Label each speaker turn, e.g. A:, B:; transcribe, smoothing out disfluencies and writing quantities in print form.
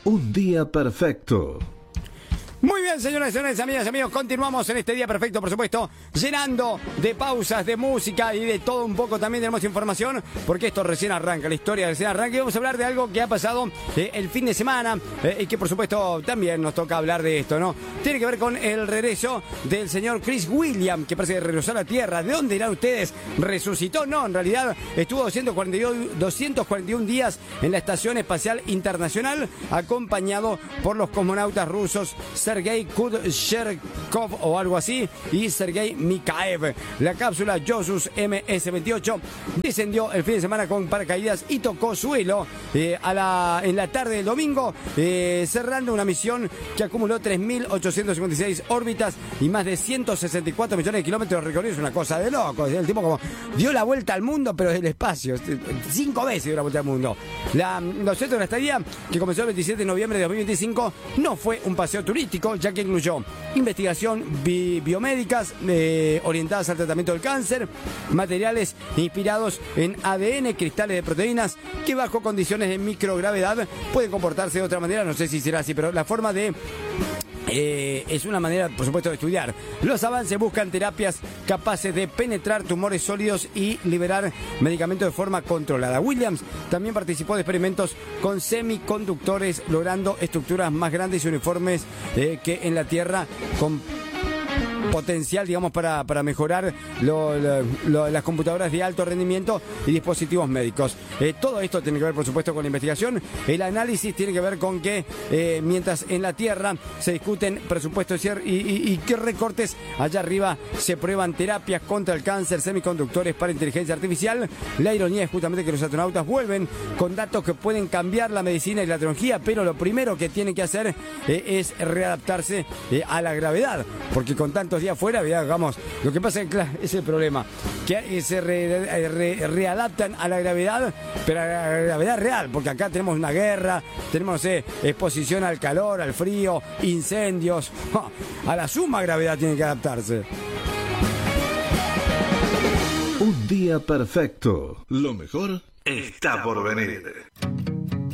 A: Un día perfecto.
B: Muy bien, señoras y señores, amigas y amigos, continuamos en este día perfecto, por supuesto, llenando de pausas, de música y de todo un poco. También tenemos información, porque esto recién arranca, la historia recién arranca, y vamos a hablar de algo que ha pasado el fin de semana, y que por supuesto también nos toca hablar de esto, ¿no? Tiene que ver con el regreso del señor Chris Williams, que parece que regresó a la Tierra. ¿De dónde dirán ustedes? ¿Resucitó? No, en realidad estuvo 241 días en la Estación Espacial Internacional, acompañado por los cosmonautas rusos Sergei Kudryashov o algo así y Sergei Mikhaev. La cápsula Soyuz MS-28 descendió el fin de semana con paracaídas y tocó suelo en la tarde del domingo, cerrando una misión que acumuló 3.856 órbitas y más de 164 millones de kilómetros recorridos. Una cosa de loco. El tipo como dio la vuelta al mundo, pero del espacio. 5 veces dio la vuelta al mundo. Lo cierto de la estadía, que comenzó el 27 de noviembre de 2025, no fue un paseo turístico, ya que incluyó investigación biomédicas orientadas al tratamiento del cáncer, materiales inspirados en ADN, cristales de proteínas que bajo condiciones de microgravedad pueden comportarse de otra manera. No sé si será así, pero la forma de... es una manera, por supuesto, de estudiar. Los avances buscan terapias capaces de penetrar tumores sólidos y liberar medicamentos de forma controlada. Williams también participó de experimentos con semiconductores, logrando estructuras más grandes y uniformes que en la Tierra, con potencial, digamos, para mejorar las computadoras de alto rendimiento y dispositivos médicos. Todo esto tiene que ver, por supuesto, con la investigación. El análisis tiene que ver con que mientras en la Tierra se discuten presupuestos y qué recortes, allá arriba se prueban terapias contra el cáncer, semiconductores para inteligencia artificial. La ironía es justamente que los astronautas vuelven con datos que pueden cambiar la medicina y la tecnología, pero lo primero que tienen que hacer es readaptarse a la gravedad, porque con tantos días afuera, digamos, lo que pasa es que es el problema, que se readaptan a la gravedad, pero a la gravedad real, porque acá tenemos una guerra, tenemos, no sé, exposición al calor, al frío, incendios. A la suma gravedad tienen que adaptarse.
A: Un día perfecto. Lo mejor está por venir.